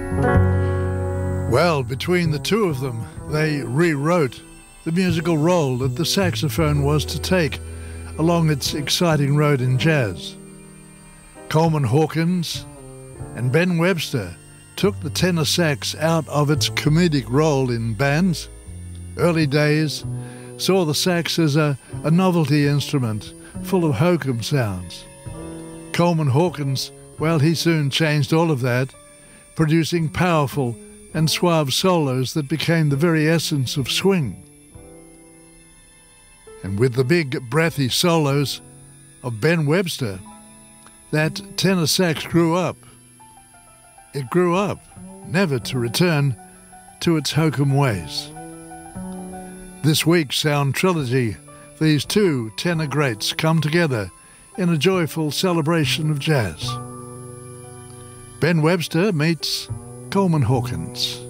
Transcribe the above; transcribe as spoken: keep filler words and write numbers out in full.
Well, between the two of them, they rewrote the musical role that the saxophone was to take along its exciting road in jazz. Coleman Hawkins and Ben Webster took the tenor sax out of its comedic role in bands. Early days saw the sax as a, a novelty instrument full of hokum sounds. Coleman Hawkins, well, he soon changed all of that, producing powerful and suave solos that became the very essence of swing. And with the big, breathy solos of Ben Webster, that tenor sax grew up. It grew up, never to return to its hokum ways. This week's Sound Trilogy, these two tenor greats come together in a joyful celebration of jazz. Ben Webster meets Coleman Hawkins.